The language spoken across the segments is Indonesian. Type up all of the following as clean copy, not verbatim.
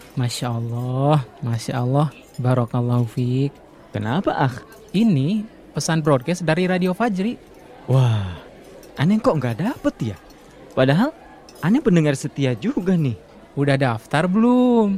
Masya Allah, Barakallahu fiik. Kenapa, Akh? Ini pesan broadcast dari Radio Fajri. Wah, aneh kok nggak dapet ya? Padahal aneh pendengar setia juga nih. Udah daftar belum?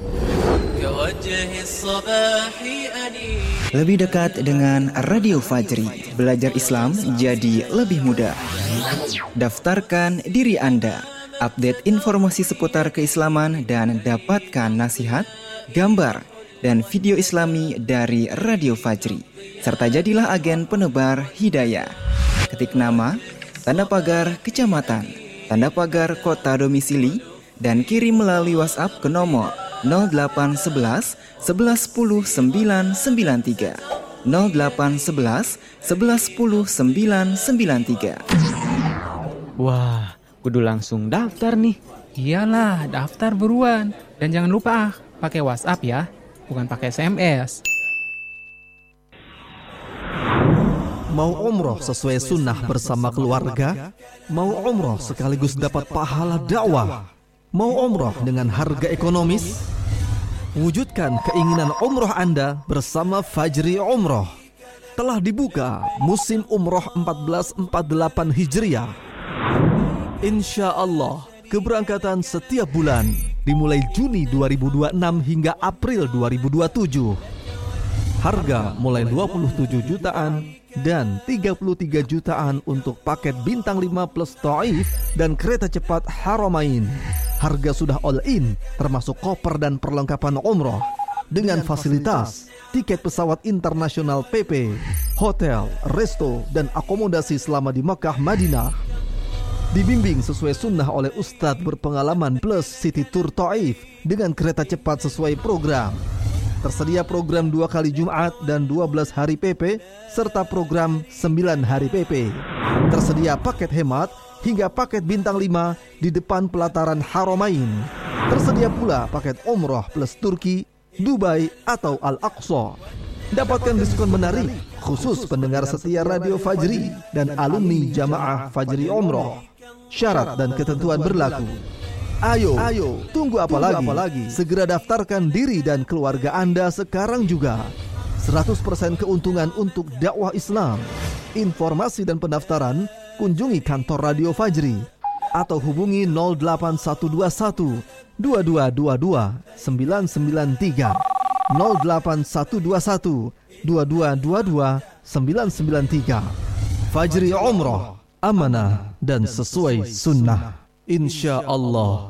Lebih dekat dengan Radio Fajri, belajar Islam jadi lebih mudah. Daftarkan diri Anda, update informasi seputar keislaman dan dapatkan nasihat, gambar, dan video Islami dari Radio Fajri. Serta jadilah agen penebar hidayah. Ketik nama, tanda pagar kecamatan, tanda pagar kota domisili, dan kirim melalui WhatsApp ke nomor 0811 11 10 993 0811 11 10 993. Wah, kudu langsung daftar nih. Iyalah, daftar buruan. Dan jangan lupa pakai WhatsApp ya, bukan pakai SMS. Mau umroh sesuai sunnah bersama keluarga? Mau umroh sekaligus dapat pahala dakwah? Mau umroh dengan harga ekonomis? Wujudkan keinginan umroh Anda bersama Fajri Umroh. Telah dibuka musim umroh 1448 Hijriah. Insya Allah, keberangkatan setiap bulan dimulai Juni 2026 hingga April 2027. Harga mulai 27 jutaan dan 33 jutaan untuk paket bintang 5 plus Taif dan kereta cepat Haramain. Harga sudah all in termasuk koper dan perlengkapan umroh dengan fasilitas tiket pesawat internasional PP, hotel, resto, dan akomodasi selama di Mekah Madinah. Dibimbing sesuai sunnah oleh Ustadz berpengalaman plus City Tour Taif dengan kereta cepat sesuai program. Tersedia program 2 kali Jumat dan 12 hari PP serta program 9 hari PP. Tersedia paket hemat hingga paket bintang 5 di depan pelataran Haramain. Tersedia pula paket umroh plus Turki, Dubai atau Al-Aqsa. Dapatkan diskon menarik khusus pendengar setia Radio Fajri dan alumni Jamaah Fajri Umroh. Syarat dan ketentuan berlaku. Ayo, tunggu apa lagi? Segera daftarkan diri dan keluarga Anda sekarang juga. 100% keuntungan untuk dakwah Islam. Informasi dan pendaftaran kunjungi kantor Radio Fajri atau hubungi 08121 2222 993 08121 2222 993. Fajri Umroh, amanah dan sesuai sunnah. Insya Allah.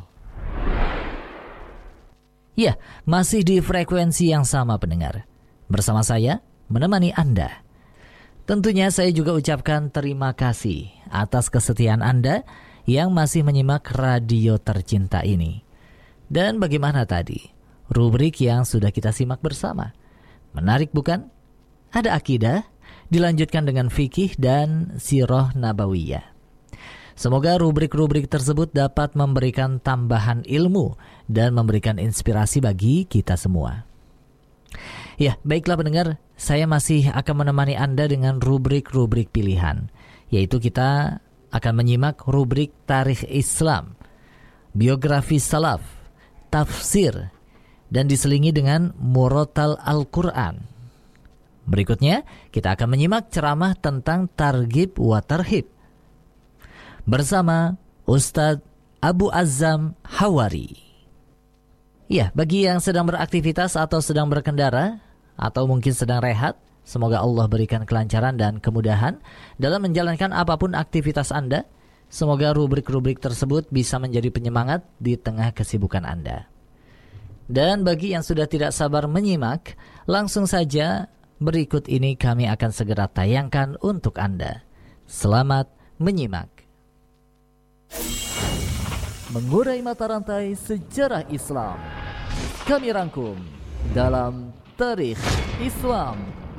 Ya, masih di frekuensi yang sama pendengar. Bersama saya, menemani Anda. Tentunya saya juga ucapkan terima kasih atas kesetiaan Anda yang masih menyimak radio tercinta ini. Dan bagaimana tadi rubrik yang sudah kita simak bersama? Menarik bukan? Ada akidah, dilanjutkan dengan fikih dan sirah nabawiyah. Semoga rubrik-rubrik tersebut dapat memberikan tambahan ilmu dan memberikan inspirasi bagi kita semua. Ya, baiklah pendengar, saya masih akan menemani Anda dengan rubrik-rubrik pilihan, yaitu kita akan menyimak rubrik Tarikh Islam, biografi salaf, tafsir, dan diselingi dengan Murotal Al-Quran. Berikutnya, kita akan menyimak ceramah tentang Targhib wa Tarhib bersama Ustadz Abu Azzam Hawari. Ya, bagi yang sedang beraktivitas atau sedang berkendara atau mungkin sedang rehat, semoga Allah berikan kelancaran dan kemudahan dalam menjalankan apapun aktivitas Anda. Semoga rubrik-rubrik tersebut bisa menjadi penyemangat di tengah kesibukan Anda. Dan bagi yang sudah tidak sabar menyimak, langsung saja berikut ini kami akan segera tayangkan untuk Anda. Selamat menyimak. Mengurai mata rantai sejarah Islam, kami rangkum dalam Tarikh Islam.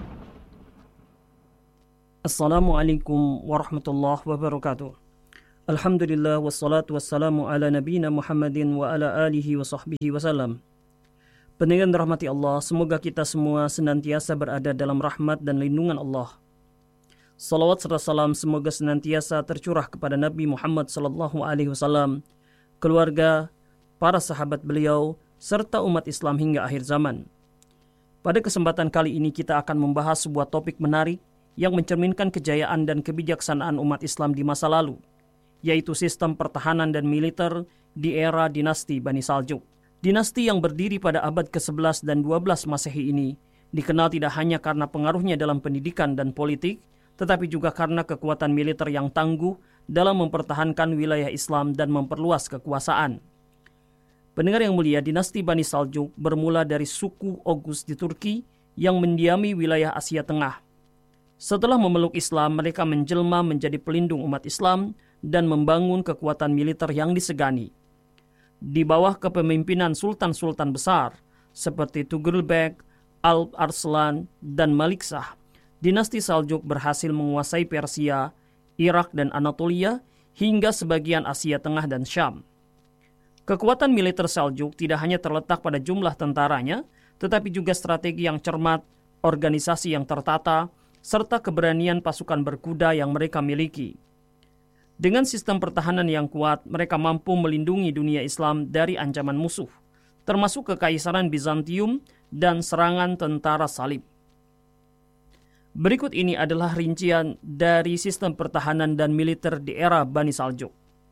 Assalamualaikum warahmatullahi wabarakatuh. Alhamdulillah wassalatu wassalamu ala nabiyina Muhammadin wa ala alihi wa sahbihi wasallam. Pendengar dirahmati Allah, semoga kita semua senantiasa berada dalam rahmat dan lindungan Allah. Salawat serta salam semoga senantiasa tercurah kepada Nabi Muhammad sallallahu alaihi wasallam, keluarga, para sahabat beliau, serta umat Islam hingga akhir zaman. Pada kesempatan kali ini kita akan membahas sebuah topik menarik yang mencerminkan kejayaan dan kebijaksanaan umat Islam di masa lalu, yaitu sistem pertahanan dan militer di era dinasti Bani Saljuk. Dinasti yang berdiri pada abad ke-11 dan 12 Masehi ini dikenal tidak hanya karena pengaruhnya dalam pendidikan dan politik, tetapi juga karena kekuatan militer yang tangguh dalam mempertahankan wilayah Islam dan memperluas kekuasaan. Pendengar yang mulia, dinasti Bani Saljuk bermula dari suku Oghuz di Turki yang mendiami wilayah Asia Tengah. Setelah memeluk Islam, mereka menjelma menjadi pelindung umat Islam dan membangun kekuatan militer yang disegani. Di bawah kepemimpinan sultan-sultan besar seperti Tughrulbek, Alp Arslan, dan Maliksah, dinasti Saljuk berhasil menguasai Persia, Irak, dan Anatolia hingga sebagian Asia Tengah dan Syam. Kekuatan militer Saljuk tidak hanya terletak pada jumlah tentaranya, tetapi juga strategi yang cermat, organisasi yang tertata, serta keberanian pasukan berkuda yang mereka miliki. Dengan sistem pertahanan yang kuat, mereka mampu melindungi dunia Islam dari ancaman musuh, termasuk kekaisaran Bizantium dan serangan tentara salib. Berikut ini adalah rincian dari sistem pertahanan dan militer di era Bani Saljuk.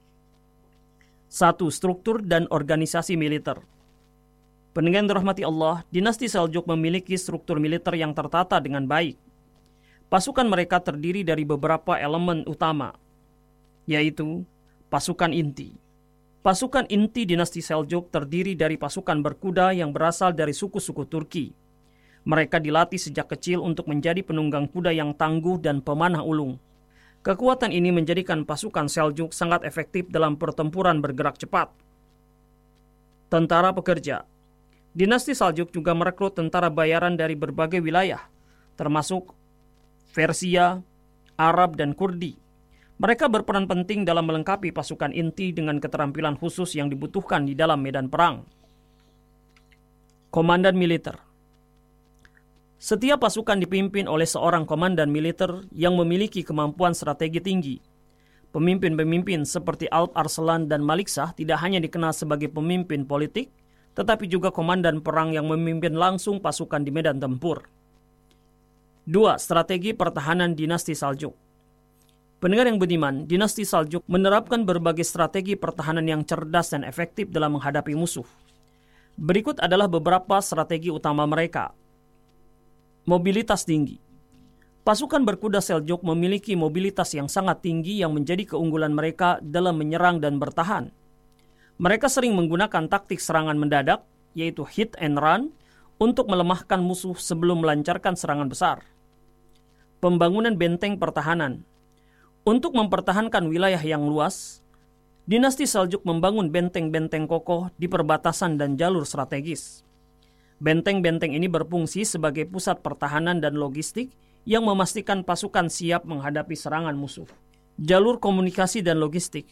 1. Struktur dan organisasi militer. Pendengar yang dirahmati Allah, dinasti Saljuk memiliki struktur militer yang tertata dengan baik. Pasukan mereka terdiri dari beberapa elemen utama, yaitu pasukan inti. Pasukan inti dinasti Saljuk terdiri dari pasukan berkuda yang berasal dari suku-suku Turki. Mereka dilatih sejak kecil untuk menjadi penunggang kuda yang tangguh dan pemanah ulung. Kekuatan ini menjadikan pasukan Saljuk sangat efektif dalam pertempuran bergerak cepat. Tentara pekerja. Dinasti Saljuk juga merekrut tentara bayaran dari berbagai wilayah, termasuk Persia, Arab, dan Kurdi. Mereka berperan penting dalam melengkapi pasukan inti dengan keterampilan khusus yang dibutuhkan di dalam medan perang. Komandan militer. Setiap pasukan dipimpin oleh seorang komandan militer yang memiliki kemampuan strategi tinggi. Pemimpin-pemimpin seperti Alp Arslan dan Maliksah tidak hanya dikenal sebagai pemimpin politik, tetapi juga komandan perang yang memimpin langsung pasukan di medan tempur. 2. Strategi pertahanan dinasti Saljuk. Pendengar yang budiman, dinasti Saljuk menerapkan berbagai strategi pertahanan yang cerdas dan efektif dalam menghadapi musuh. Berikut adalah beberapa strategi utama mereka. Mobilitas tinggi. Pasukan berkuda Saljuk memiliki mobilitas yang sangat tinggi yang menjadi keunggulan mereka dalam menyerang dan bertahan. Mereka sering menggunakan taktik serangan mendadak, yaitu hit and run, untuk melemahkan musuh sebelum melancarkan serangan besar. Pembangunan benteng pertahanan. Untuk mempertahankan wilayah yang luas, dinasti Saljuk membangun benteng-benteng kokoh di perbatasan dan jalur strategis. Benteng-benteng ini berfungsi sebagai pusat pertahanan dan logistik yang memastikan pasukan siap menghadapi serangan musuh. Jalur komunikasi dan logistik.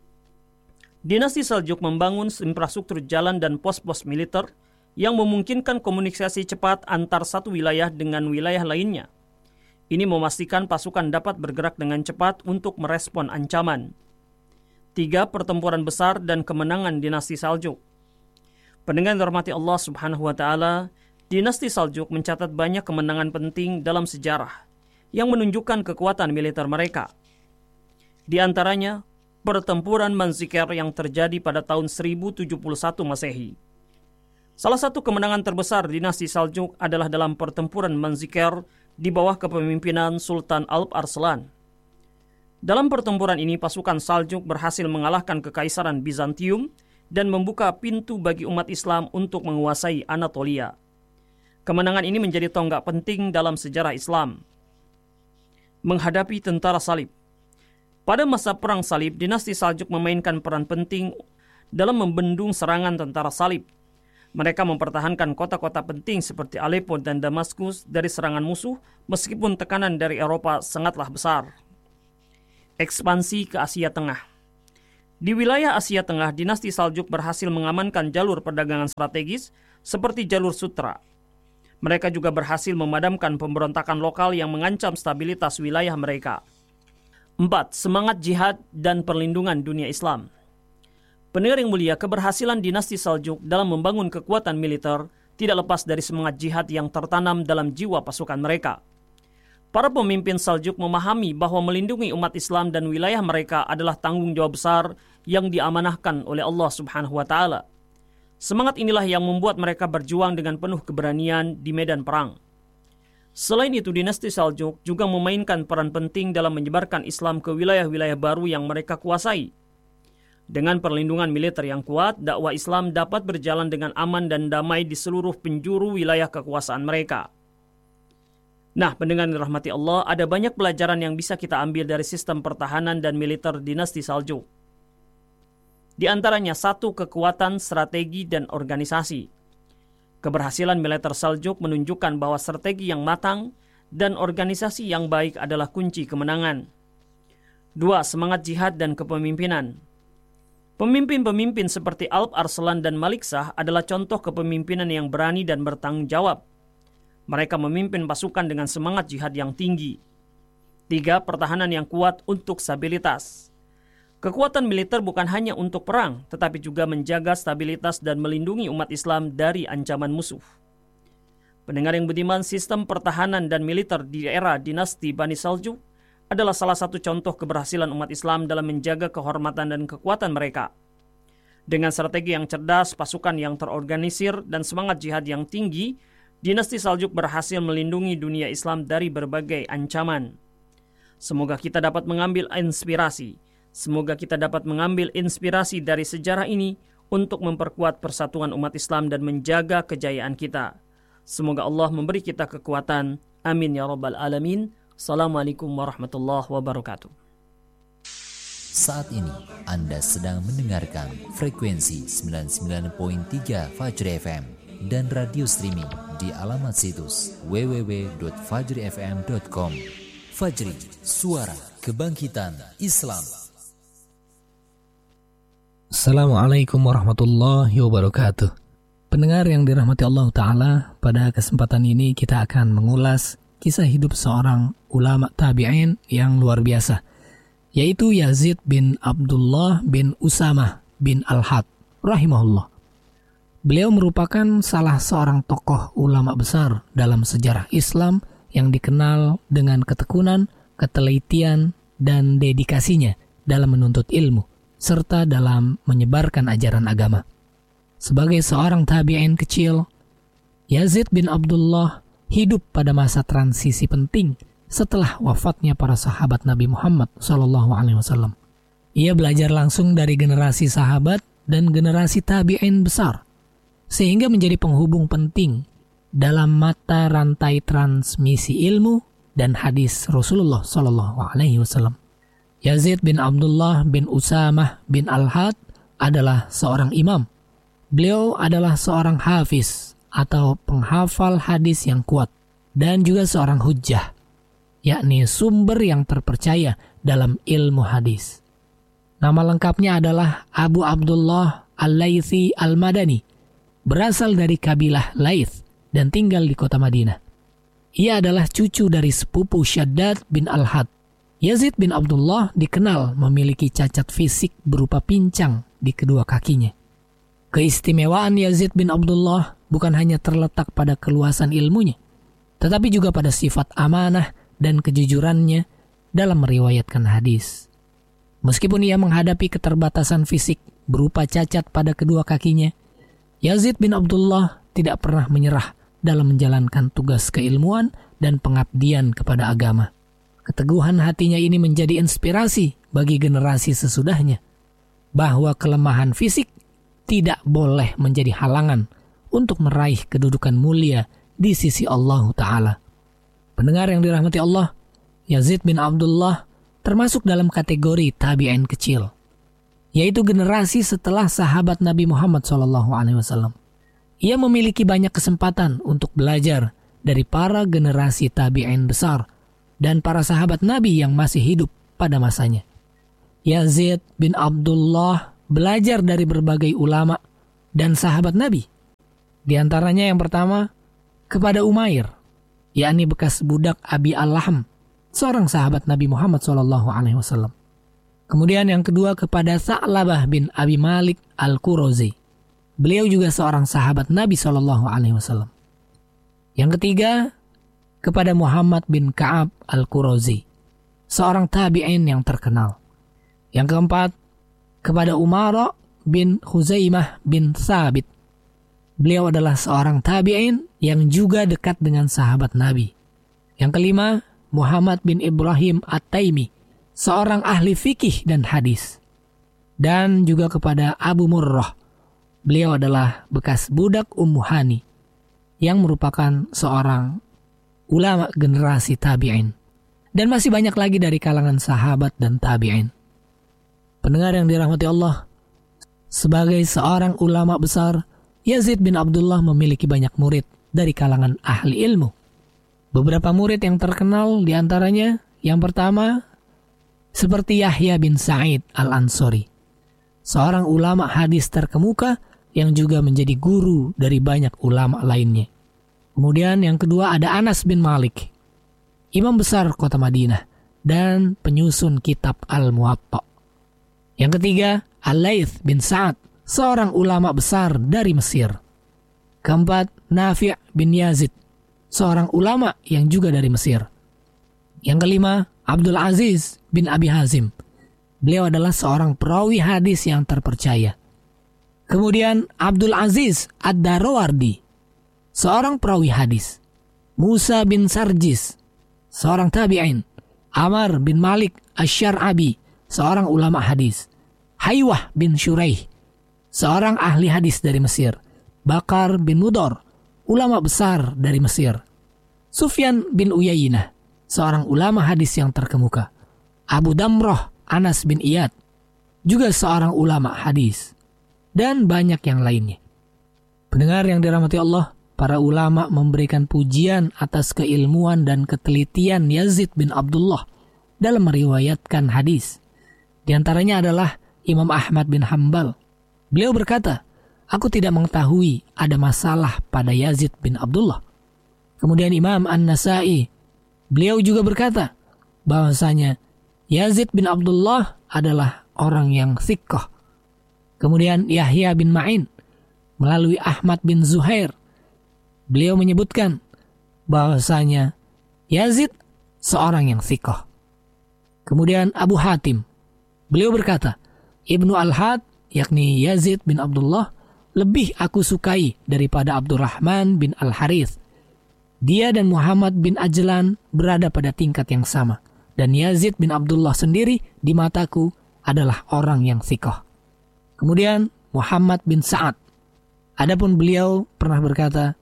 Dinasti Saljuk membangun infrastruktur jalan dan pos-pos militer yang memungkinkan komunikasi cepat antar satu wilayah dengan wilayah lainnya. Ini memastikan pasukan dapat bergerak dengan cepat untuk merespon ancaman. 3. Pertempuran besar dan kemenangan dinasti Saljuk. Pendengar yang dirahmati Allah Subhanahu wa Ta'ala, dinasti Saljuk mencatat banyak kemenangan penting dalam sejarah yang menunjukkan kekuatan militer mereka. Di antaranya, pertempuran Manzikert yang terjadi pada tahun 1071 Masehi. Salah satu kemenangan terbesar dinasti Saljuk adalah dalam pertempuran Manzikert di bawah kepemimpinan Sultan Alp Arslan. Dalam pertempuran ini, pasukan Saljuk berhasil mengalahkan kekaisaran Bizantium dan membuka pintu bagi umat Islam untuk menguasai Anatolia. Kemenangan ini menjadi tonggak penting dalam sejarah Islam. Menghadapi tentara salib. Pada masa Perang Salib, dinasti Saljuk memainkan peran penting dalam membendung serangan tentara salib. Mereka mempertahankan kota-kota penting seperti Aleppo dan Damaskus dari serangan musuh meskipun tekanan dari Eropa sangatlah besar. Ekspansi ke Asia Tengah. Di wilayah Asia Tengah, dinasti Saljuk berhasil mengamankan jalur perdagangan strategis seperti jalur Sutra. Mereka juga berhasil memadamkan pemberontakan lokal yang mengancam stabilitas wilayah mereka. 4. Semangat jihad dan perlindungan dunia Islam. Pendengar yang mulia, keberhasilan dinasti Saljuk dalam membangun kekuatan militer tidak lepas dari semangat jihad yang tertanam dalam jiwa pasukan mereka. Para pemimpin Saljuk memahami bahwa melindungi umat Islam dan wilayah mereka adalah tanggung jawab besar yang diamanahkan oleh Allah Subhanahu wa taala. Semangat inilah yang membuat mereka berjuang dengan penuh keberanian di medan perang. Selain itu, dinasti Saljuk juga memainkan peran penting dalam menyebarkan Islam ke wilayah-wilayah baru yang mereka kuasai. Dengan perlindungan militer yang kuat, dakwah Islam dapat berjalan dengan aman dan damai di seluruh penjuru wilayah kekuasaan mereka. Nah, pendengar yang dirahmati Allah, ada banyak pelajaran yang bisa kita ambil dari sistem pertahanan dan militer dinasti Saljuk. Di antaranya, 1. Kekuatan strategi dan organisasi. Keberhasilan militer Saljuk menunjukkan bahwa strategi yang matang dan organisasi yang baik adalah kunci kemenangan. 2. Semangat jihad dan kepemimpinan. Pemimpin-pemimpin seperti Alp Arslan dan Malik Shah adalah contoh kepemimpinan yang berani dan bertanggung jawab. Mereka memimpin pasukan dengan semangat jihad yang tinggi. 3. Pertahanan yang kuat untuk stabilitas. Kekuatan militer bukan hanya untuk perang, tetapi juga menjaga stabilitas dan melindungi umat Islam dari ancaman musuh. Pendengar yang budiman, sistem pertahanan dan militer di era dinasti Bani Saljuk adalah salah satu contoh keberhasilan umat Islam dalam menjaga kehormatan dan kekuatan mereka. Dengan strategi yang cerdas, pasukan yang terorganisir, dan semangat jihad yang tinggi, dinasti Saljuk berhasil melindungi dunia Islam dari berbagai ancaman. Semoga kita dapat mengambil inspirasi dari sejarah ini untuk memperkuat persatuan umat Islam dan menjaga kejayaan kita. Semoga Allah memberi kita kekuatan. Amin ya rabbal alamin. Assalamualaikum warahmatullahi wabarakatuh. Saat ini Anda sedang mendengarkan frekuensi 99.3 Fajri FM dan radio streaming di alamat situs www.fajrifm.com. Fajri, suara kebangkitan Islam. Assalamualaikum warahmatullahi wabarakatuh. Pendengar yang dirahmati Allah Ta'ala, pada kesempatan ini kita akan mengulas kisah hidup seorang ulama tabi'in yang luar biasa, yaitu Yazid bin Abdullah bin Usamah bin Al-Had rahimahullah. Beliau merupakan salah seorang tokoh ulama besar dalam sejarah Islam yang dikenal dengan ketekunan, ketelitian, dan dedikasinya dalam menuntut ilmu, serta dalam menyebarkan ajaran agama. Sebagai seorang tabi'in kecil, Yazid bin Abdullah hidup pada masa transisi penting setelah wafatnya para sahabat Nabi Muhammad SAW. Ia belajar langsung dari generasi sahabat dan generasi tabi'in besar, sehingga menjadi penghubung penting dalam mata rantai transmisi ilmu dan hadis Rasulullah SAW. Yazid bin Abdullah bin Usamah bin Al-Had adalah seorang imam. Beliau adalah seorang hafiz atau penghafal hadis yang kuat, dan juga seorang hujjah, yakni sumber yang terpercaya dalam ilmu hadis. Nama lengkapnya adalah Abu Abdullah Al-Laythi Al-Madani, berasal dari kabilah Laith dan tinggal di kota Madinah. Ia adalah cucu dari sepupu Syaddad bin Al-Had. Yazid bin Abdullah dikenal memiliki cacat fisik berupa pincang di kedua kakinya. Keistimewaan Yazid bin Abdullah bukan hanya terletak pada keluasan ilmunya, tetapi juga pada sifat amanah dan kejujurannya dalam meriwayatkan hadis. Meskipun ia menghadapi keterbatasan fisik berupa cacat pada kedua kakinya, Yazid bin Abdullah tidak pernah menyerah dalam menjalankan tugas keilmuan dan pengabdian kepada agama. Keteguhan hatinya ini menjadi inspirasi bagi generasi sesudahnya, bahwa kelemahan fisik tidak boleh menjadi halangan untuk meraih kedudukan mulia di sisi Allah Ta'ala. Pendengar yang dirahmati Allah, Yazid bin Abdullah termasuk dalam kategori tabi'in kecil, yaitu generasi setelah sahabat Nabi Muhammad SAW. Ia memiliki banyak kesempatan untuk belajar dari para generasi tabi'in besar dan para sahabat Nabi yang masih hidup pada masanya. Yazid bin Abdullah belajar dari berbagai ulama dan sahabat Nabi. Di antaranya yang pertama, kepada Umair, yakni bekas budak Abi Al-Lahm, seorang sahabat Nabi Muhammad SAW. Kemudian yang kedua kepada Sa'labah bin Abi Malik Al-Qurazi. Beliau juga seorang sahabat Nabi SAW. Yang ketiga kepada Muhammad bin Ka'ab Al-Qurazi, seorang tabi'in yang terkenal. Yang keempat kepada Umara bin Khuzaimah bin Thabit. Beliau adalah seorang tabi'in yang juga dekat dengan sahabat Nabi. Yang kelima, Muhammad bin Ibrahim At-Taimi, seorang ahli fikih dan hadis. Dan juga kepada Abu Murrah. Beliau adalah bekas budak Ummu Hani yang merupakan seorang ulama generasi tabi'in. Dan masih banyak lagi dari kalangan sahabat dan tabi'in. Pendengar yang dirahmati Allah, sebagai seorang ulama besar, Yazid bin Abdullah memiliki banyak murid dari kalangan ahli ilmu. Beberapa murid yang terkenal diantaranya, yang pertama, seperti Yahya bin Sa'id Al-Ansori, seorang ulama hadis terkemuka yang juga menjadi guru dari banyak ulama lainnya. Kemudian yang kedua ada Anas bin Malik, imam besar kota Madinah dan penyusun kitab Al-Muwatta. Yang ketiga, Al-Laits bin Sa'ad, seorang ulama besar dari Mesir. Keempat, Nafi' bin Yazid, seorang ulama yang juga dari Mesir. Yang kelima, Abdul Aziz bin Abi Hazim. Beliau adalah seorang perawi hadis yang terpercaya. Kemudian Abdul Aziz Ad-Darawardi, seorang perawi hadis. Musa bin Sarjis, seorang tabi'in. Amr bin Malik Asy-Syar'abi, seorang ulama hadis. Haywah bin Syuraih, seorang ahli hadis dari Mesir. Bakar bin Mudor, ulama besar dari Mesir. Sufyan bin Uyainah, seorang ulama hadis yang terkemuka. Abu Damrah Anas bin Iyad, juga seorang ulama hadis. Dan banyak yang lainnya. Pendengar yang dirahmati Allah, para ulama memberikan pujian atas keilmuan dan ketelitian Yazid bin Abdullah dalam meriwayatkan hadis. Di antaranya adalah Imam Ahmad bin Hanbal. Beliau berkata, "Aku tidak mengetahui ada masalah pada Yazid bin Abdullah." Kemudian Imam An-Nasai, beliau juga berkata bahwasanya Yazid bin Abdullah adalah orang yang thiqah. Kemudian Yahya bin Ma'in melalui Ahmad bin Zuhair, beliau menyebutkan bahwasanya Yazid seorang yang thiqah. Kemudian Abu Hatim, beliau berkata, Ibnu Al-Had, yakni Yazid bin Abdullah, lebih aku sukai daripada Abdurrahman bin Al-Harith. Dia dan Muhammad bin Ajlan berada pada tingkat yang sama. Dan Yazid bin Abdullah sendiri di mataku adalah orang yang thiqah. Kemudian Muhammad bin Sa'ad, adapun beliau pernah berkata,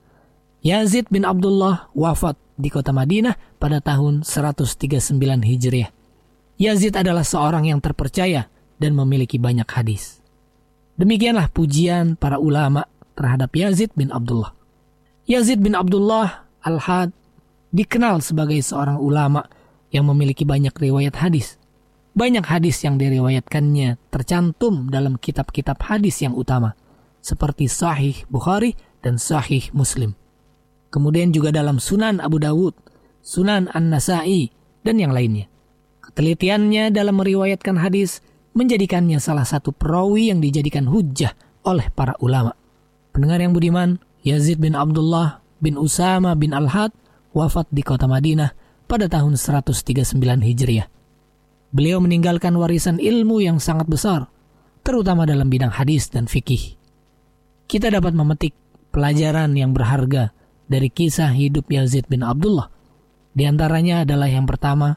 Yazid bin Abdullah wafat di kota Madinah pada tahun 139 Hijriah. Yazid adalah seorang yang terpercaya dan memiliki banyak hadis. Demikianlah pujian para ulama terhadap Yazid bin Abdullah. Yazid bin Abdullah Al-Had dikenal sebagai seorang ulama yang memiliki banyak riwayat hadis. Banyak hadis yang diriwayatkannya tercantum dalam kitab-kitab hadis yang utama, seperti Sahih Bukhari dan Sahih Muslim. Kemudian juga dalam Sunan Abu Dawud, Sunan An-Nasai, dan yang lainnya. Ketelitiannya dalam meriwayatkan hadis menjadikannya salah satu perawi yang dijadikan hujjah oleh para ulama. Pendengar yang budiman, Yazid bin Abdullah bin Usama bin Al-Had wafat di kota Madinah pada tahun 139 Hijriah. Beliau meninggalkan warisan ilmu yang sangat besar, terutama dalam bidang hadis dan fikih. Kita dapat memetik pelajaran yang berharga dari kisah hidup Yazid bin Abdullah. Di antaranya adalah yang pertama,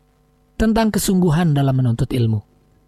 tentang kesungguhan dalam menuntut ilmu.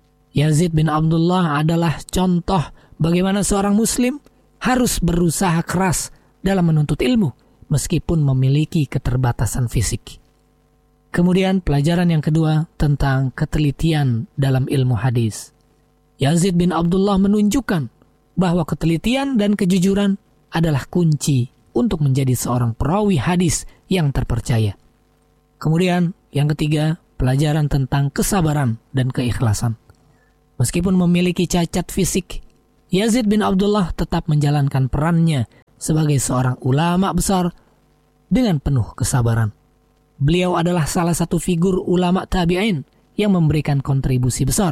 Yazid bin Abdullah adalah contoh bagaimana seorang muslim harus berusaha keras dalam menuntut ilmu meskipun memiliki keterbatasan fisik. Kemudian pelajaran yang kedua tentang ketelitian dalam ilmu hadis. Yazid bin Abdullah menunjukkan bahwa ketelitian dan kejujuran adalah kunci untuk menjadi seorang perawi hadis yang terpercaya. Kemudian yang ketiga, pelajaran tentang kesabaran dan keikhlasan. Meskipun memiliki cacat fisik, Yazid bin Abdullah tetap menjalankan perannya sebagai seorang ulama besar dengan penuh kesabaran. Beliau adalah salah satu figur ulama tabi'in yang memberikan kontribusi besar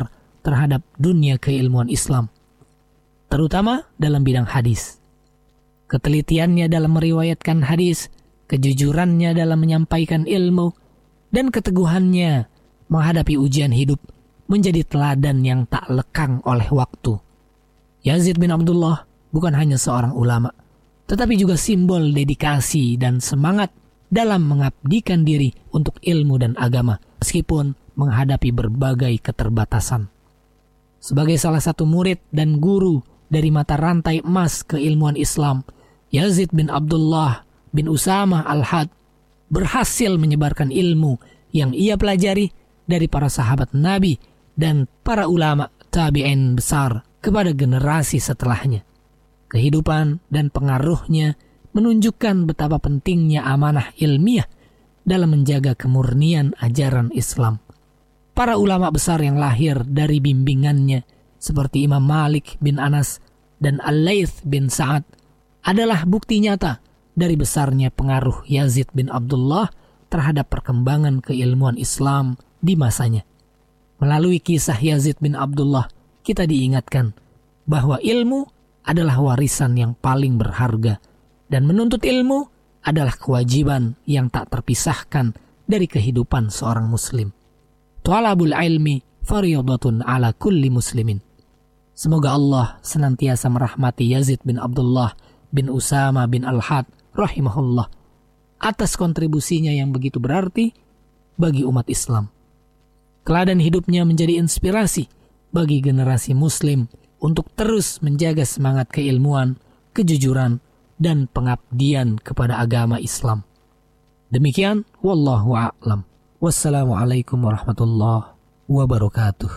terhadap dunia keilmuan Islam, terutama dalam bidang hadis. Ketelitiannya dalam meriwayatkan hadis, kejujurannya dalam menyampaikan ilmu, dan keteguhannya menghadapi ujian hidup menjadi teladan yang tak lekang oleh waktu. Yazid bin Abdullah bukan hanya seorang ulama, tetapi juga simbol dedikasi dan semangat dalam mengabdikan diri untuk ilmu dan agama, meskipun menghadapi berbagai keterbatasan. Sebagai salah satu murid dan guru dari mata rantai emas keilmuan Islam, Yazid bin Abdullah bin Usamah Al-Had berhasil menyebarkan ilmu yang ia pelajari dari para sahabat Nabi dan para ulama tabi'in besar kepada generasi setelahnya. Kehidupan dan pengaruhnya menunjukkan betapa pentingnya amanah ilmiah dalam menjaga kemurnian ajaran Islam. Para ulama besar yang lahir dari bimbingannya seperti Imam Malik bin Anas dan Al-Laits bin Sa'ad adalah bukti nyata dari besarnya pengaruh Yazid bin Abdullah terhadap perkembangan keilmuan Islam di masanya. Melalui kisah Yazid bin Abdullah, kita diingatkan bahwa ilmu adalah warisan yang paling berharga, dan menuntut ilmu adalah kewajiban yang tak terpisahkan dari kehidupan seorang muslim. Thalabul ilmi fardhatun ala kulli muslimin. Semoga Allah senantiasa merahmati Yazid bin Abdullah bin Usamah bin Al-Had rahimahullah atas kontribusinya yang begitu berarti bagi umat Islam. Teladan hidupnya menjadi inspirasi bagi generasi muslim untuk terus menjaga semangat keilmuan, kejujuran, dan pengabdian kepada agama Islam. Demikian, wallahu a'lam. Wassalamualaikum warahmatullahi wabarakatuh.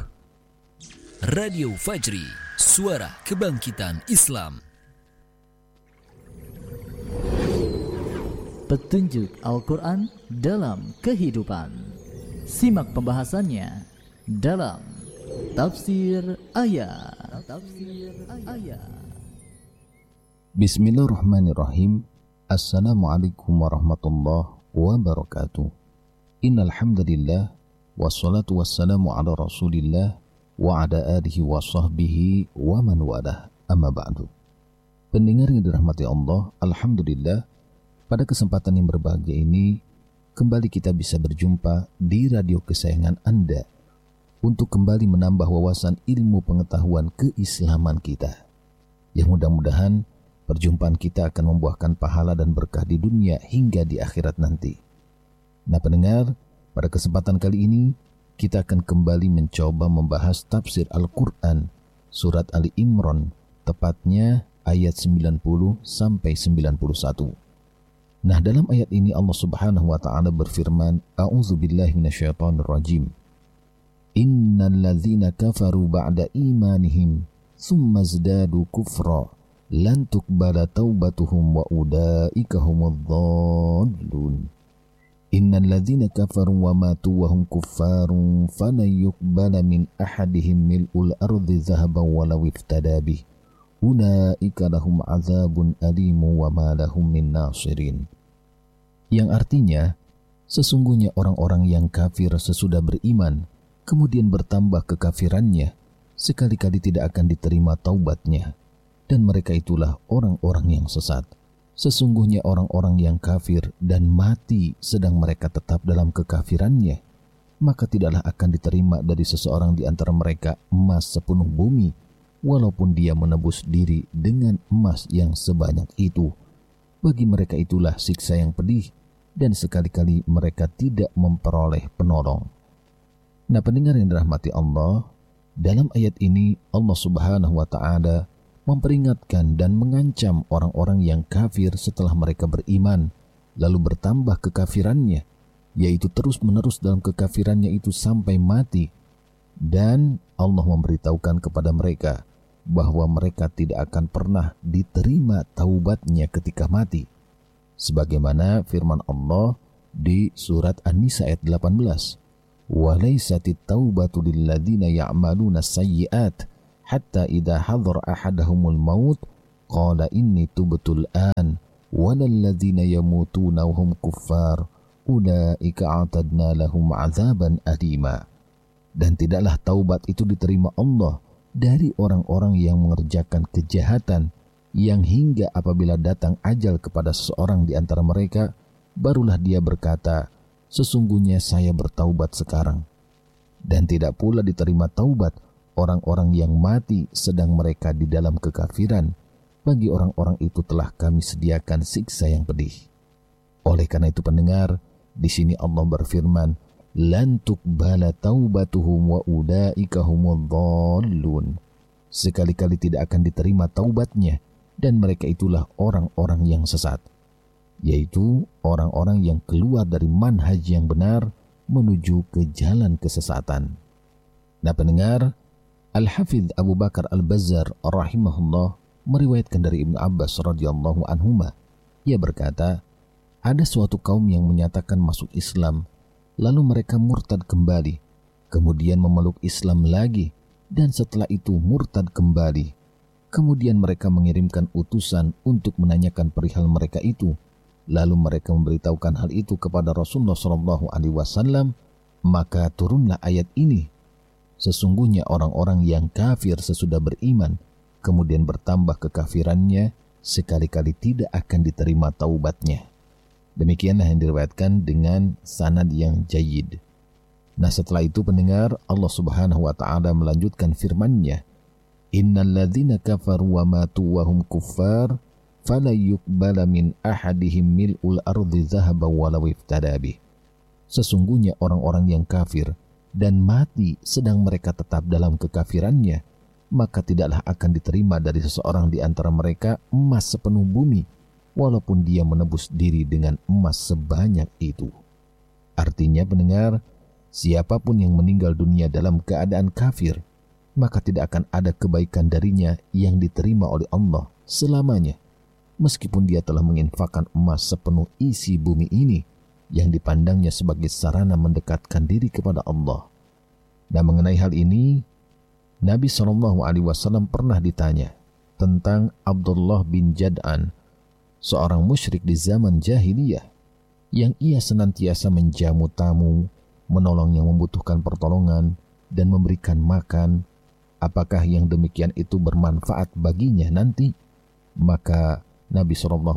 Radio Fajri, suara kebangkitan Islam. Petunjuk Al-Quran dalam kehidupan. Simak pembahasannya dalam Tafsir Ayat. Bismillahirrahmanirrahim. Assalamualaikum warahmatullahi wabarakatuh. Innal hamdalillah wassalatu wassalamu ala Rasulillah wa ala alihi wa sahbihi wa man walah. Amma ba'du. Pendengar yang dirahmati Allah, alhamdulillah pada kesempatan yang berbahagia ini kembali kita bisa berjumpa di radio kesayangan Anda untuk kembali menambah wawasan ilmu pengetahuan keislaman kita. Yang mudah-mudahan perjumpaan kita akan membuahkan pahala dan berkah di dunia hingga di akhirat nanti. Nah pendengar, pada kesempatan kali ini kita akan kembali mencoba membahas tafsir Al-Quran surat Ali Imran, tepatnya ayat 90 sampai 91. Nah dalam ayat ini Allah subhanahu wa ta'ala berfirman, A'udzubillahi minasyaitonirrajim. Innal ladzina kafaru ba'da imanihim thumma zdadu kufra lan tuqbala taubatuhum wa ulaika humudz dhallun. Innal ladzina kafaru wa matu wa hum kuffarun falan yuqbala min ahadihim mil'ul ardi dhahaban walau iftada bih. Ulaika lahum azabun alimu wa ma lahum min nasirin. Yang artinya, sesungguhnya orang-orang yang kafir sesudah beriman, kemudian bertambah kekafirannya, sekali-kali tidak akan diterima taubatnya. Dan mereka itulah orang-orang yang sesat. Sesungguhnya orang-orang yang kafir dan mati sedang mereka tetap dalam kekafirannya, maka tidaklah akan diterima dari seseorang di antara mereka emas sepenuh bumi, walaupun dia menebus diri dengan emas yang sebanyak itu. Bagi mereka itulah siksa yang pedih, dan sekali-kali mereka tidak memperoleh penolong. Nah pendengar yang dirahmati Allah, dalam ayat ini Allah subhanahu wa ta'ala memperingatkan dan mengancam orang-orang yang kafir setelah mereka beriman, lalu bertambah kekafirannya, yaitu terus-menerus dalam kekafirannya itu sampai mati. Dan Allah memberitahukan kepada mereka bahwa mereka tidak akan pernah diterima taubatnya ketika mati. Sebagaimana firman Allah di surat An-Nisa ayat 18. وَلَيْسَتِ التَّوْبَةُ لِلَّذِينَ يَعْمَلُونَ السَّيِّئَاتِ حَتَّى إِذَا حَضَرَ أَحَدَهُمُ الْمَوْتُ قَالَ إِنِّي تُبْتُ الْآنَ وَلَا الَّذِينَ يَمُوتُونَ وَهُمْ كُفَّارٌ أُولَئِكَ أَعْتَدْنَا لَهُمْ عَذَابًا أَلِيمًا. Dan tidaklah taubat itu diterima Allah dari orang-orang yang mengerjakan kejahatan, yang hingga apabila datang ajal kepada seseorang di antara mereka, barulah dia berkata, sesungguhnya saya bertaubat sekarang. Dan tidak pula diterima taubat orang-orang yang mati sedang mereka di dalam kekafiran. Bagi orang-orang itu telah kami sediakan siksa yang pedih. Oleh karena itu pendengar, di sini Allah berfirman, lan tuqbala taubatuhum wa ulaika humudz dhallun. Sekali-kali tidak akan diterima taubatnya, dan mereka itulah orang-orang yang sesat, yaitu orang-orang yang keluar dari manhaj yang benar menuju ke jalan kesesatan. Nah pendengar, Al-Hafidh Abu Bakar Al-Bazzar rahimahullah meriwayatkan dari Ibnu Abbas radhiyallahu anhuma. Ia berkata, ada suatu kaum yang menyatakan masuk Islam, lalu mereka murtad kembali, kemudian memeluk Islam lagi, dan setelah itu murtad kembali. Kemudian mereka mengirimkan utusan untuk menanyakan perihal mereka itu. Lalu mereka memberitahukan hal itu kepada Rasulullah SAW, maka turunlah ayat ini. Sesungguhnya orang-orang yang kafir sesudah beriman, kemudian bertambah kekafirannya, sekali-kali tidak akan diterima taubatnya. Demikianlah yang diriwayatkan dengan sanad yang jayyid. Nah setelah itu pendengar, Allah Subhanahu wa taala melanjutkan firman-Nya, innal ladzina kafaru wa matu wa hum kuffar fala yuqbala min ahadihim mil'ul ardi dhahaban walau iftada bih. Sesungguhnya orang-orang yang kafir dan mati sedang mereka tetap dalam kekafirannya, maka tidaklah akan diterima dari seseorang di antara mereka emas sepenuh bumi, walaupun dia menebus diri dengan emas sebanyak itu. Artinya pendengar, siapapun yang meninggal dunia dalam keadaan kafir, maka tidak akan ada kebaikan darinya yang diterima oleh Allah selamanya, meskipun dia telah menginfakkan emas sepenuh isi bumi ini, yang dipandangnya sebagai sarana mendekatkan diri kepada Allah. Dan mengenai hal ini, Nabi SAW pernah ditanya tentang Abdullah bin Jad'an, seorang musyrik di zaman jahiliyah, yang ia senantiasa menjamu tamu, menolong yang membutuhkan pertolongan, dan memberikan makan. Apakah yang demikian itu bermanfaat baginya nanti? Maka Nabi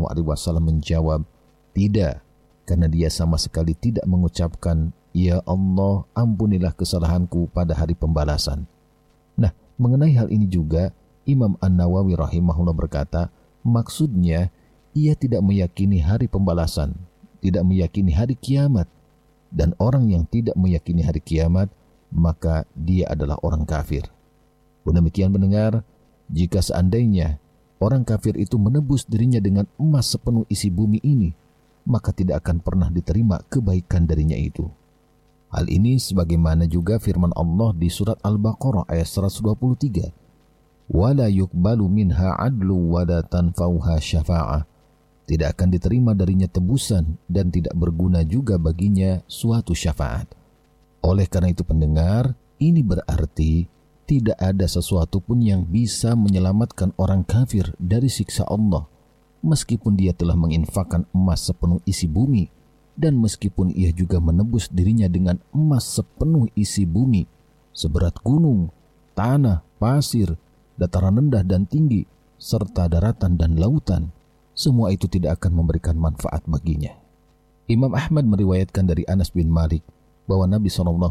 SAW menjawab, tidak, karena dia sama sekali tidak mengucapkan, ya Allah, ampunilah kesalahanku pada hari pembalasan. Nah, mengenai hal ini juga, Imam An-Nawawi rahimahullah berkata, maksudnya, ia tidak meyakini hari pembalasan, tidak meyakini hari kiamat. Dan orang yang tidak meyakini hari kiamat, maka dia adalah orang kafir. Demikian pendengar, jika seandainya orang kafir itu menebus dirinya dengan emas sepenuh isi bumi ini, maka tidak akan pernah diterima kebaikan darinya itu. Hal ini sebagaimana juga firman Allah di surat Al-Baqarah ayat 123. وَلَا يُقْبَلُ مِنْهَا عَدْلُ وَلَا تَنْفَعُهَا شَفَاعَةٌ. Tidak akan diterima darinya tebusan dan tidak berguna juga baginya suatu syafaat. Oleh karena itu pendengar, ini berarti tidak ada sesuatu pun yang bisa menyelamatkan orang kafir dari siksa Allah, meskipun dia telah menginfakkan emas sepenuh isi bumi, dan meskipun ia juga menebus dirinya dengan emas sepenuh isi bumi, seberat gunung, tanah, pasir, dataran rendah dan tinggi, serta daratan dan lautan, semua itu tidak akan memberikan manfaat baginya. Imam Ahmad meriwayatkan dari Anas bin Malik bahwa Nabi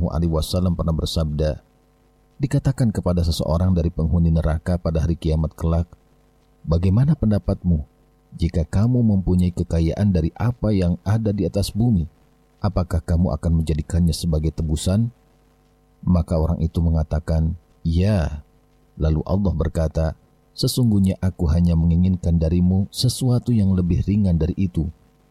SAW pernah bersabda, dikatakan kepada seseorang dari penghuni neraka pada hari kiamat kelak, bagaimana pendapatmu jika kamu mempunyai kekayaan dari apa yang ada di atas bumi? Apakah kamu akan menjadikannya sebagai tebusan? Maka orang itu mengatakan, ya. Lalu Allah berkata, sesungguhnya aku hanya menginginkan darimu sesuatu yang lebih ringan dari itu,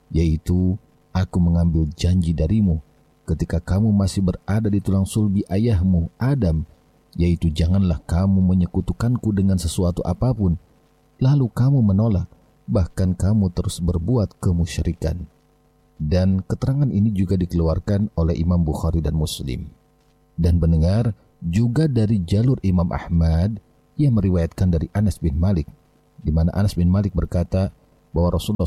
yaitu aku mengambil janji darimu ketika kamu masih berada di tulang sulbi ayahmu Adam, yaitu janganlah kamu menyekutukanku dengan sesuatu apapun, lalu kamu menolak, bahkan kamu terus berbuat kemusyrikan. Dan keterangan ini juga dikeluarkan oleh Imam Bukhari dan Muslim. Dan pendengar, juga dari jalur Imam Ahmad yang meriwayatkan dari Anas bin Malik, di mana Anas bin Malik berkata bahwa Rasulullah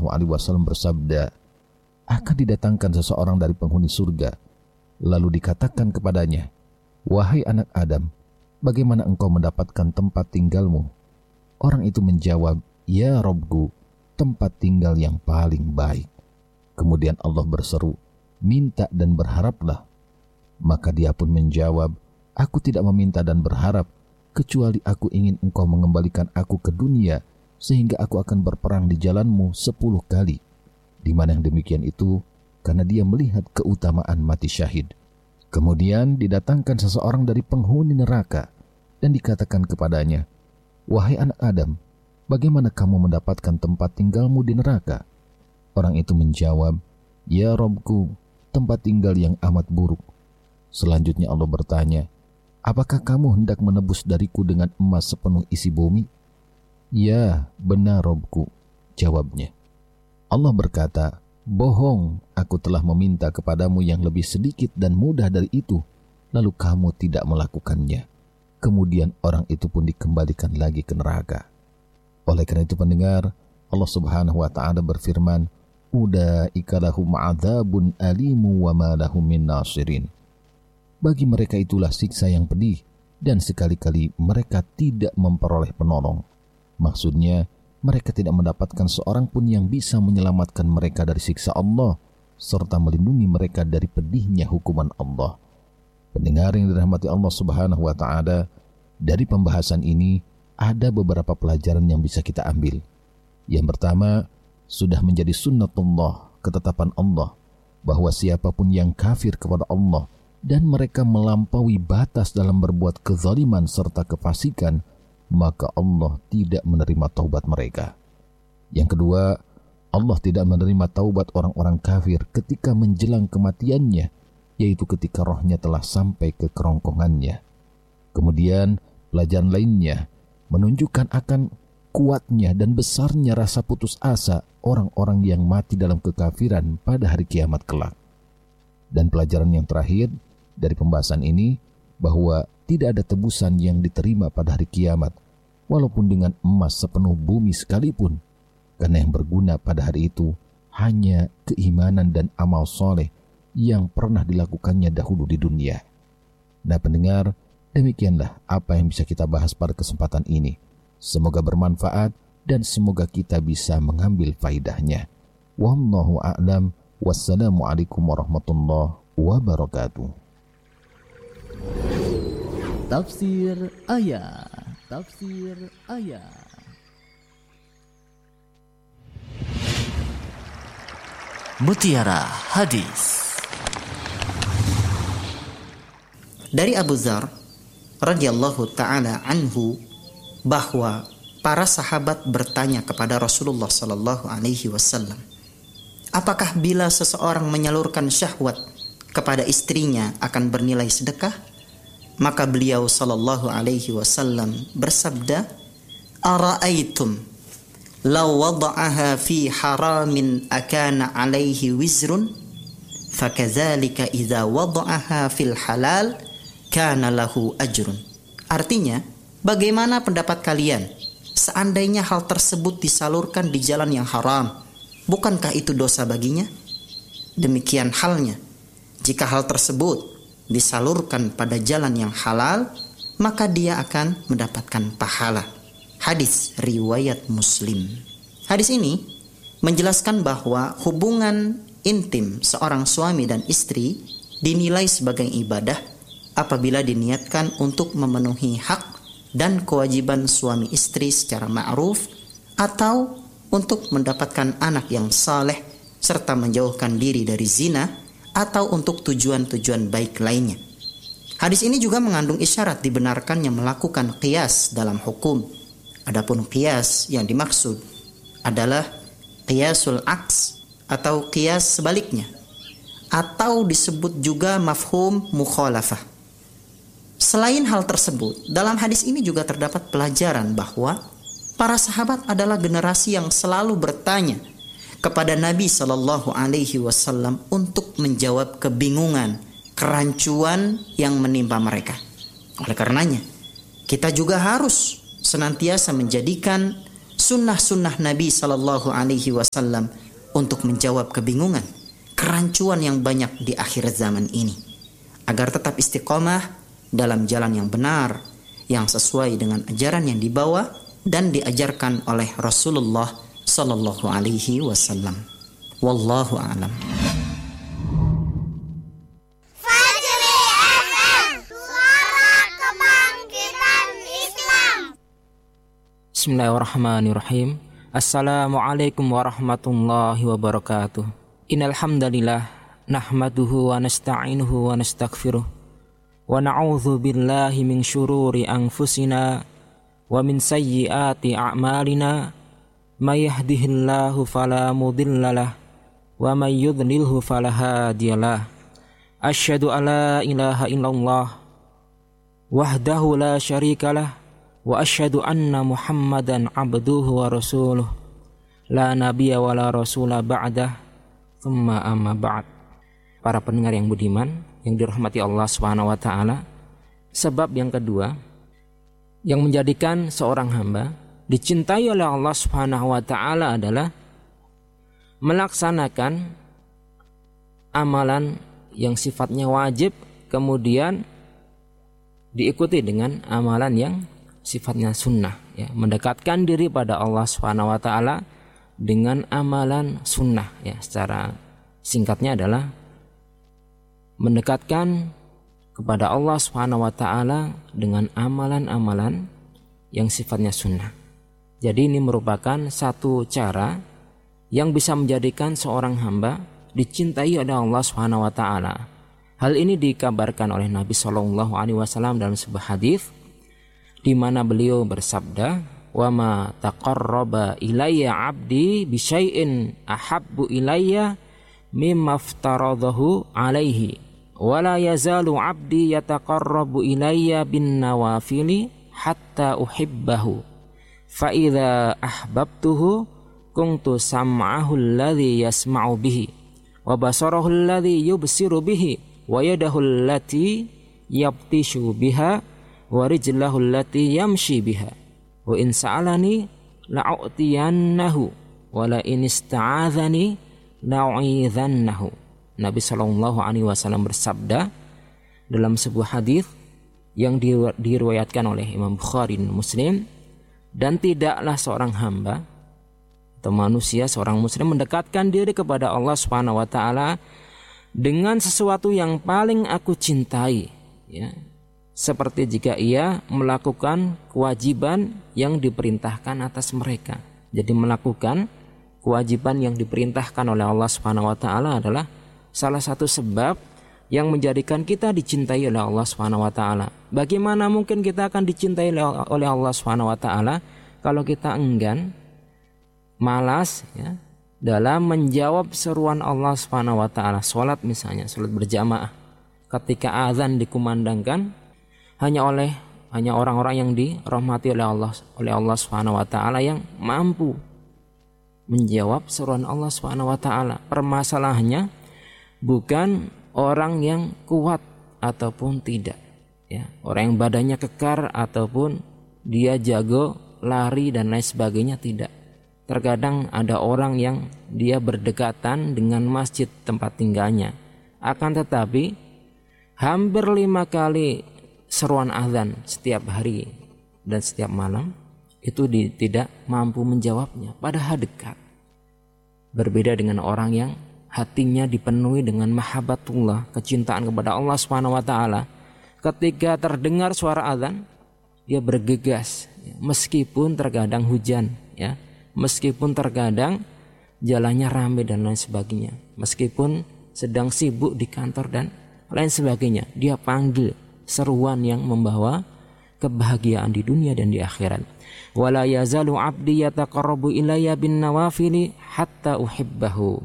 SAW bersabda, akan didatangkan seseorang dari penghuni surga, lalu dikatakan kepadanya, "Wahai anak Adam, bagaimana engkau mendapatkan tempat tinggalmu?" Orang itu menjawab, "Ya Rabbku, tempat tinggal yang paling baik." Kemudian Allah berseru, "Minta dan berharaplah." Maka dia pun menjawab, "Aku tidak meminta dan berharap, kecuali aku ingin engkau mengembalikan aku ke dunia, sehingga aku akan berperang di jalanmu 10 kali. Di mana yang demikian itu karena dia melihat keutamaan mati syahid. Kemudian didatangkan seseorang dari penghuni neraka dan dikatakan kepadanya, "Wahai anak Adam, bagaimana kamu mendapatkan tempat tinggalmu di neraka?" Orang itu menjawab, "Ya Rabbku, tempat tinggal yang amat buruk." Selanjutnya Allah bertanya, "Apakah kamu hendak menebus dariku dengan emas sepenuh isi bumi?" "Ya, benar Rabbku," jawabnya. Allah berkata, "Bohong, aku telah meminta kepadamu yang lebih sedikit dan mudah dari itu, lalu kamu tidak melakukannya." Kemudian orang itu pun dikembalikan lagi ke neraka. Oleh karena itu pendengar, Allah Subhanahu wa taala berfirman, "Ulaika lahum 'adzabun alimu wa ma lahum min nasirin." Bagi mereka itulah siksa yang pedih dan sekali-kali mereka tidak memperoleh penolong. Maksudnya, mereka tidak mendapatkan seorang pun yang bisa menyelamatkan mereka dari siksa Allah serta melindungi mereka dari pedihnya hukuman Allah. Pendengar yang dirahmati Allah Subhanahu wa taala, dari pembahasan ini ada beberapa pelajaran yang bisa kita ambil. Yang pertama, sudah menjadi sunnatullah, ketetapan Allah, bahwa siapapun yang kafir kepada Allah dan mereka melampaui batas dalam berbuat kezaliman serta kefasikan, maka Allah tidak menerima taubat mereka. Yang kedua, Allah tidak menerima taubat orang-orang kafir ketika menjelang kematiannya, yaitu ketika rohnya telah sampai ke kerongkongannya. Kemudian, pelajaran lainnya menunjukkan akan kuatnya dan besarnya rasa putus asa orang-orang yang mati dalam kekafiran pada hari kiamat kelak. Dan pelajaran yang terakhir dari pembahasan ini, bahwa tidak ada tebusan yang diterima pada hari kiamat, walaupun dengan emas sepenuh bumi sekalipun, karena yang berguna pada hari itu hanya keimanan dan amal soleh yang pernah dilakukannya dahulu di dunia. Nah pendengar, demikianlah apa yang bisa kita bahas pada kesempatan ini. Semoga bermanfaat dan semoga kita bisa mengambil faidahnya. Wallahu a'lam. Wassalamualaikum warahmatullahi wabarakatuh. Tafsir ayat. Tafsir ayat. Mutiara Hadis. Dari Abu Dzar radhiyallahu taala anhu bahwa para sahabat bertanya kepada Rasulullah sallallahu alaihi wasallam, "Apakah bila seseorang menyalurkan syahwat kepada istrinya akan bernilai sedekah?" Maka beliau sallallahu alaihi wasallam bersabda, "Ara'aitum law wada'aha fi haramin akana alaihi wizrun fakadzalika idza wada'aha fil halal kana lahu ajrun." Artinya, bagaimana pendapat kalian seandainya hal tersebut disalurkan di jalan yang haram, bukankah itu dosa baginya? Demikian halnya jika hal tersebut disalurkan pada jalan yang halal, maka dia akan mendapatkan pahala. Hadis riwayat Muslim. Hadis ini menjelaskan bahwa hubungan intim seorang suami dan istri dinilai sebagai ibadah apabila diniatkan untuk memenuhi hak dan kewajiban suami istri secara ma'ruf atau untuk mendapatkan anak yang saleh serta menjauhkan diri dari zina atau untuk tujuan-tujuan baik lainnya. Hadis ini juga mengandung isyarat dibenarkannya melakukan qiyas dalam hukum. Adapun qiyas yang dimaksud adalah qiyasul aks atau qiyas sebaliknya, atau disebut juga mafhum mukhalafah. Selain hal tersebut, dalam hadis ini juga terdapat pelajaran bahwa para sahabat adalah generasi yang selalu bertanya kepada Nabi Shallallahu Alaihi Wasallam untuk menjawab kebingungan, kerancuan yang menimpa mereka. Oleh karenanya, kita juga harus senantiasa menjadikan sunnah-sunnah Nabi Shallallahu Alaihi Wasallam untuk menjawab kebingungan, kerancuan yang banyak di akhir zaman ini, agar tetap istiqomah dalam jalan yang benar, yang sesuai dengan ajaran yang dibawa dan diajarkan oleh Rasulullah sallallahu alaihi wasallam. Wallahu a'lam. Fajri FM, suara kebangkitan Islam. Bismillahirrahmanirrahim. Assalamualaikum warahmatullahi wabarakatuh. Innal hamdalillah nahmaduhu wa nasta'inuhu wa nastaghfiruh wa na'udzu billahi min syururi anfusina wa min sayyiati a'malina may yahdihillahu fala mudhillalah wa may yudlilhu fala hadiyalah. Asyhadu an la ilaha illallah wahdahu la syarikalah wa asyhadu anna Muhammadan abduhu wa rasuluh la nabiyya wa la rasula ba'dah thumma amma ba'd. Para pendengar yang budiman yang dirahmati Allah Subhanahu wa taala, sebab yang kedua yang menjadikan seorang hamba dicintai oleh Allah Subhanahu wa taala adalah melaksanakan amalan yang sifatnya wajib kemudian diikuti dengan amalan yang sifatnya sunnah, ya, mendekatkan diri pada Allah Subhanahu wa taala dengan amalan sunnah, ya, secara singkatnya adalah mendekatkan kepada Allah Subhanahu wa taala dengan amalan-amalan yang sifatnya sunnah. Jadi ini merupakan satu cara yang bisa menjadikan seorang hamba dicintai oleh Allah Subhanahu wa taala. Hal ini dikabarkan oleh Nabi sallallahu alaihi wasallam dalam sebuah hadis di mana beliau bersabda, "Wa ma taqarraba ilayya 'abdi bi syai'in ahabbu ilayya mimma aftaradahu 'alaihi wa la yazalu 'abdi yataqarrabu ilayya bin nawafili hatta uhibbahu fa idza ahbabtuhu kuntu sam'ahu alladhi yasma'u bihi wa basarahu alladhi yubsiru bihi wa yadahu allati yabtishu biha wa rijlahu allati yamshi biha wa in sa'alani la'u'tiyannahu wa la in ista'adzani la'u'idhannahu." Nabi sallallahu alaihi wasallam bersabda dalam sebuah hadis yang diriwayatkan oleh Imam Bukhari dan Muslim, dan tidaklah seorang hamba atau manusia, seorang muslim mendekatkan diri kepada Allah Subhanahu wa taala dengan sesuatu yang paling aku cintai, ya, seperti jika ia melakukan kewajiban yang diperintahkan atas mereka. Jadi melakukan kewajiban yang diperintahkan oleh Allah Subhanahu wa taala adalah salah satu sebab yang menjadikan kita dicintai oleh Allah Subhanahu wa taala. Bagaimana mungkin kita akan dicintai oleh Allah Subhanahu wa taala kalau kita enggan, malas, ya, dalam menjawab seruan Allah Subhanahu wa taala. Salat misalnya, salat berjamaah, ketika azan dikumandangkan, hanya orang-orang yang dirahmati oleh Allah Subhanahu wa taala yang mampu menjawab seruan Allah Subhanahu wa taala. Permasalahannya bukan orang yang kuat ataupun tidak, ya, orang yang badannya kekar ataupun dia jago lari dan lain sebagainya, tidak. Terkadang ada orang yang dia berdekatan dengan masjid tempat tinggalnya, akan tetapi hampir 5 kali seruan azan setiap hari dan setiap malam itu tidak mampu menjawabnya, padahal dekat. Berbeda dengan orang yang hatinya dipenuhi dengan mahabbatullah, kecintaan kepada Allah Subhanahu wa taala. Ketika terdengar suara azan, dia bergegas, ya, meskipun terkadang hujan, ya, meskipun terkadang jalannya ramai dan lain sebagainya, meskipun sedang sibuk di kantor dan lain sebagainya, dia panggil seruan yang membawa kebahagiaan di dunia dan di akhirat. Wala yazalu 'abdi yataqarrabu ilayya bin nawafili hatta uhibbahu.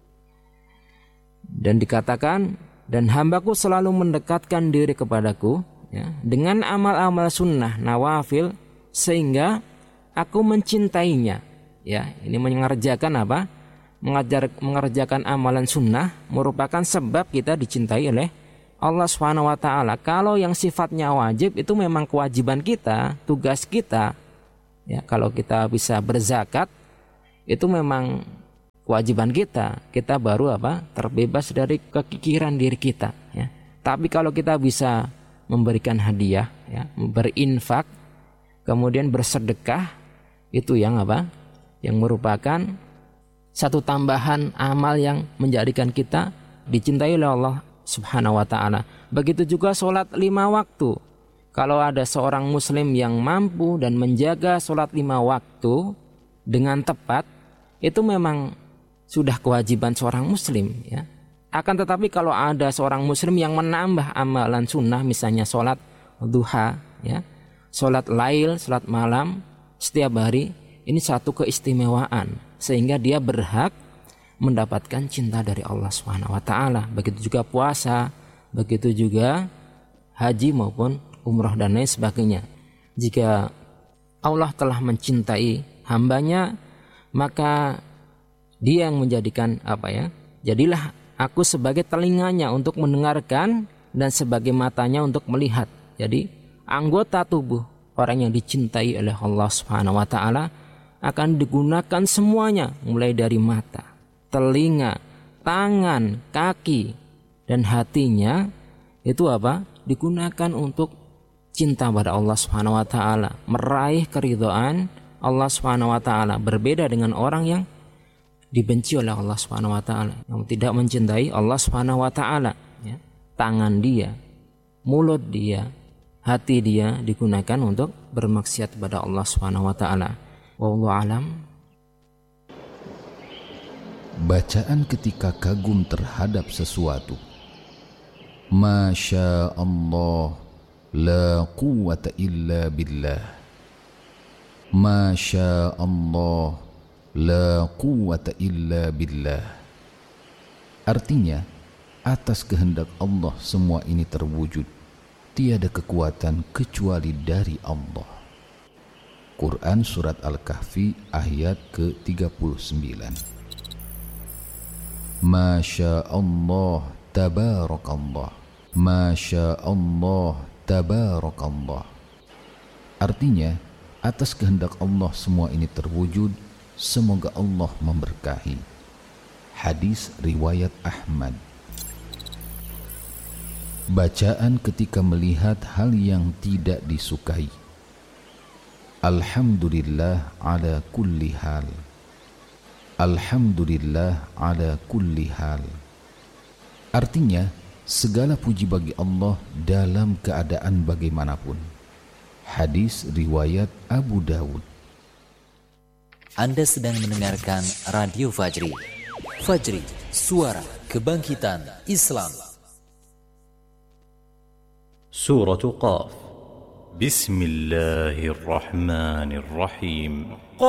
Dan dikatakan, dan hambaku selalu mendekatkan diri kepadaku, ya, dengan amal-amal sunnah nawafil sehingga aku mencintainya. Ya, ini mengerjakan apa? Mengerjakan amalan sunnah merupakan sebab kita dicintai oleh Allah Subhanahu wa taala. Kalau yang sifatnya wajib itu memang kewajiban kita, tugas kita. Ya, kalau kita bisa berzakat itu memang kewajiban kita. Kita baru terbebas dari kekikiran diri kita, ya. Tapi kalau kita bisa memberikan hadiah, ya, berinfak, kemudian bersedekah, itu yang apa? Yang merupakan satu tambahan amal yang menjadikan kita dicintai oleh Allah Subhanahu wa ta'ala. Begitu juga sholat 5 waktu. Kalau ada seorang muslim yang mampu dan menjaga sholat 5 waktu dengan tepat, itu memang sudah kewajiban seorang muslim, ya. Akan tetapi kalau ada seorang muslim yang menambah amalan sunnah, misalnya sholat duha, ya, sholat lail, sholat malam setiap hari, ini satu keistimewaan sehingga dia berhak mendapatkan cinta dari Allah Subhanahu wa ta'ala. Begitu juga puasa, begitu juga haji maupun umrah dan lain sebagainya. Jika Allah telah mencintai hambanya, maka dia yang menjadikan jadilah aku sebagai telinganya untuk mendengarkan dan sebagai matanya untuk melihat. Jadi anggota tubuh orang yang dicintai oleh Allah Subhanahu wa ta'ala akan digunakan semuanya, mulai dari mata, telinga, tangan, kaki, dan hatinya itu digunakan untuk cinta pada Allah Subhanahu wa ta'ala, meraih keridhaan Allah Subhanahu wa ta'ala. Berbeda dengan orang yang dibenci oleh Allah Subhanahu wa ta'ala, yang tidak mencintai Allah Subhanahu wa ta'ala, ya. Tangan dia, mulut dia, hati dia digunakan untuk bermaksiat kepada Allah Subhanahu wa ta'ala. Wallahu alam. Bacaan ketika kagum terhadap sesuatu. Masya Allah, la quwwata illa billah. Masya Allah, la quwwata illa billah. Artinya, atas kehendak Allah semua ini terwujud. Tiada kekuatan kecuali dari Allah. Quran Surat Al-Kahfi ayat ke-39. Masya Allah, tabarakallah. Masya Allah, tabarakallah. Artinya, atas kehendak Allah semua ini terwujud. Semoga Allah memberkahi. Hadis riwayat Ahmad. Bacaan ketika melihat hal yang tidak disukai. Alhamdulillah ala kulli hal. Alhamdulillah ala kulli hal. Artinya, segala puji bagi Allah dalam keadaan bagaimanapun. Hadis riwayat Abu Dawud. Anda sedang mendengarkan Radio Fajri. Fajri, suara kebangkitan Islam. Surah Qaf. Bismillahirrahmanirrahim.